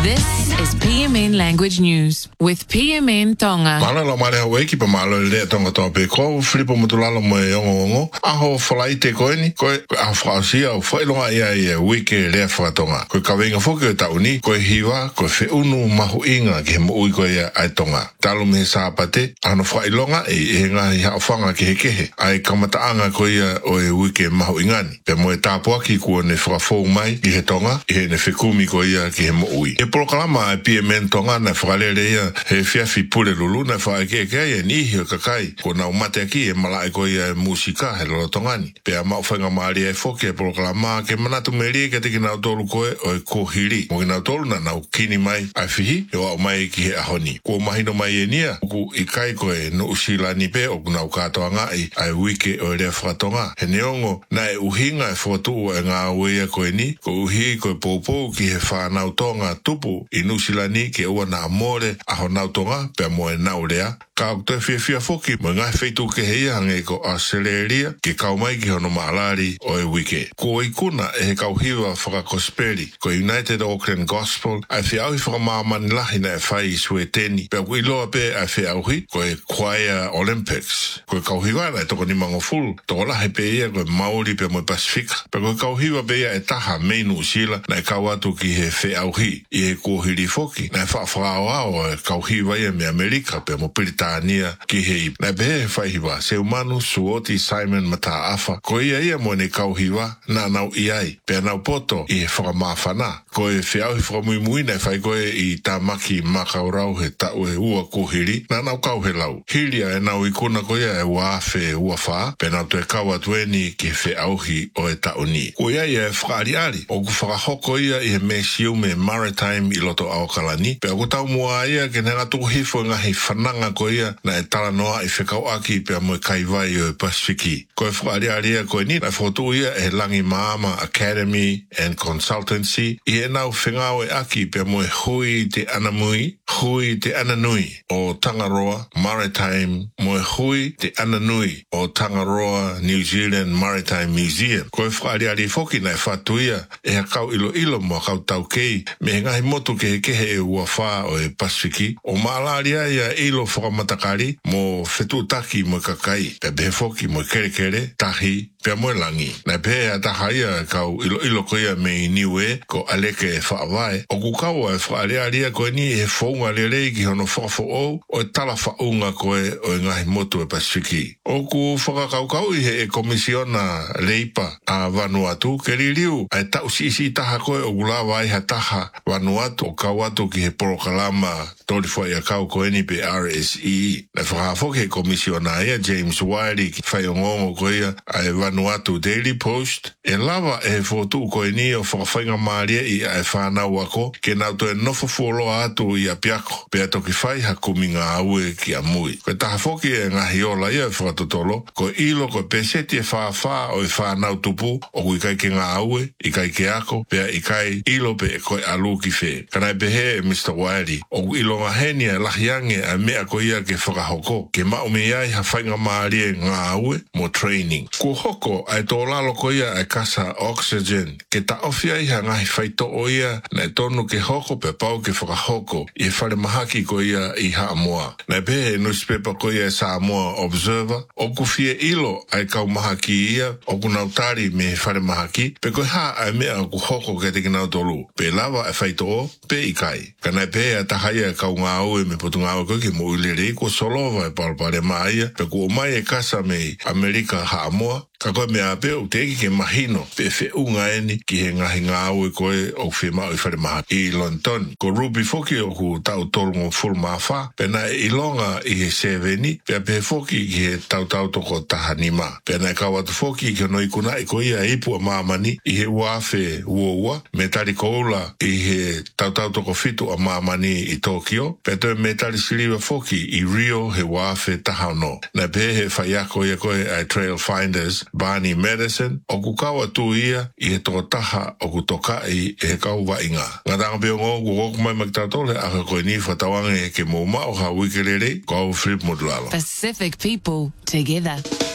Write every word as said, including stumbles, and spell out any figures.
This is P M N Language News with P M N Tonga. Mana la mare hawe ki pa malo le tonga to pe ko flipo mutulalo mo yongo ngo aho flight ko ni ko a francia o foi longa ia ia wiki le fa tonga ko ka venga fo ke ta uni ko hiwa ko fe unu mahu inga ke mo ui ko ia ai tonga talo me sa pate ano foi longa e nga ia fanga ke ke ai kamata anga ko ia o e wiki mahu ingani pe mo ta po ki ko ne fra fo mai i he tonga e ne fe kumi ko ia ke mo ui e programa P M N Tonga na fralele ia he fiafi pule lulu na fa ke ke ia ni hi kakai ko na umate aki e malai ko ia musika he lo tongani pe ama fanga mali e foke programa ke manatu meri ke te kina tolu ko o ko hiri mo kina tolu na na kini mai afihi e wa mai ki a honi ko mahino mai e nia ku i kai ko e no usila ni pe o kuna ukato anga i ai wiki o le fratonga he neongo na e uhinga e fotu e nga wea ko e ni ko uhi ko e popo ki he fa na utonga tupu i nusilani ke ua na amore a ho nautonga pe mo e naulea ka o te fia fia foki mo ngai feitu ke hei hange ko Australia ke kau mai ki hono maalari o e wike ko i kuna e he kau hiwa whaka kosperi ko United Auckland Gospel ai fia auhi whaka maamani lahi na e whai i sue teni pe ko i loa pe ai fia auhi ko e Choir Olympics ko e kau hiwa na e toko ni mango full toko lahi pe ia ko e Maori pe mo e Pasifika pe ko e kau hiwa pe ia e taha meinu usila na e kau atu ki he fia auhi i he kuhiri foki na e whaafrao ao e kau hiwa ia me Amerika pe mo Britania ki hei na behe whaihiwa se umanu suoti Simon Mataafa ko ia ia mo ne kau hiwa na nau iai pe nau poto i he whakamawhana ko e whiau hi whakamui na e whai koe i tamaki makaurau he tau e ua kuhiri na nau kau he lau hiria e nau ikuna ko ia e wafe ua wha pe nau te kau atueni ki he whiauhi o e tau ni ko ia ia e whakariari o ku whakahoko ia i he me siu me maritime i loto ao kalani pe aku tau mua ia ke nenga tuku hifo ngahi whananga ko ia na e tala noa i whekau aki pe mo e kaiwai o e Pasifiki. Ko e whaariaria ko e ni na whotu ia e langi maama Academy and Consultancy i e nau whengao e aki pe mo e hui te anamui, hui te ananui o Tangaroa Maritime, mo e hui te ananui o Tangaroa New Zealand Maritime Museum. Ko e whaariaria foki na e whatu ia e hakau ilo ilo mo kau tau kei me ngahi motu ke he kehe e ua wha o e Pasifiki o maalaria ia ilo whakamatakari mo whetutaki mo kakai pe behe foki mo kere kere tahi pe mo langi na pe a taha ia kau ilo ilo ko ia me niue ko aleke e whaawai o ku kau e whaalearia ko ni e whaunga lelei ki hono whakafo o o e tala whaunga ko e o e ngahi motu e Pasifiki o ku whakakau kau i he e komisiona leipa a Vanuatu ke ririu a e tau sisi taha ko e o gulawa ai ha taha Vanuatu o kau atu ki he porokalama tori fwai a kau ko eni pe R S E na whakafoke he komisiona ia James Wiley ki whaiongongo ko ia a e Vanuatu Daily Post e lava e fotu ko eni o whakawhainga maaria i a e whanau ako ke nau to e nofo fuoloa atu i a piako pe ato ki whai ha kuminga aue ki a mui ko e taha foki e ngahi ola ia e whakatotolo ko ilo ko peseti e whawha o e whanau tupu o kui kai ke ngā aue i kai ke ako pe i kai ilo pe ko e alu ki whe kanai behe e Mister Wiley o ilo ngā henia lahiange a mea ko ia ke whakahoko ke maume iai ha whainga maaria ngā aue mo training ko hoko ai tō lalo ko ia e kasa oxygen ke ta ofia i ha ngahi whaito o ia na e tonu ke hoko pe pau ke whakahoko i e whare mahaki ko ia i Haamoa na e behe e newspaper ko ia e Samoa Observer o ku fie ilo ai kau mahaki ia o ku nautari me he whare mahaki pe ko ha ai mea ku hoko ke te kinau tolu pe lava e whaito o pe i kai kana e behe a tahaya kau ngā aue me potu ngā aue ko ke mo ulerei ko solova e palpare maia pe ku o mai e kasa me Amerika Haamoa ka koe mea pe o te eki ke mahino pe fe unga eni ki he ngahi ngā aue koe o whi mau i whare maha i London ko Ruby foki o ku tau tolungo full mawha pe na e ilonga i he seveni pe a pe foki ki he tau tau toko tahanima pe na e kawatu foki ki ono ikuna i ko ia ipu a mamani i he uafe uoua me tari koula i he tau tau toko fitu a mamani i Tokyo pe to me tari siliwa foki i Rio he uafe tahano na pe he whaiako ia koe ai Trail Finders Barney Madison o ku kaua tu ia i he toko taha o ku toka i he kau wa inga. Ngā tanga peo ngō ku koku mai maktatole a ka koe ni whatawange ke mō mao ha wikelere ko au flip modulalo. Pacific people together.